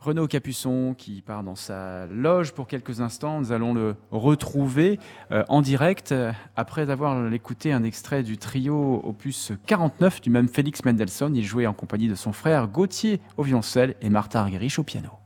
Renaud Capuçon qui part dans sa loge pour quelques instants. Nous allons le retrouver en direct après avoir écouté un extrait du trio opus 49 du même Félix Mendelssohn. Il jouait en compagnie de son frère Gauthier au violoncelle et Martha Argerich au piano.